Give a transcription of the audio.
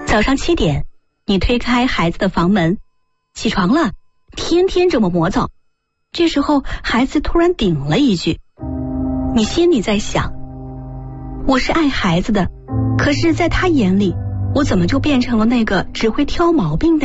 早上7点，你推开孩子的房门，起床了，天天这么磨蹭。这时候孩子突然顶了一句，你心里在想，我是爱孩子的，可是在他眼里，我怎么就变成了那个只会挑毛病的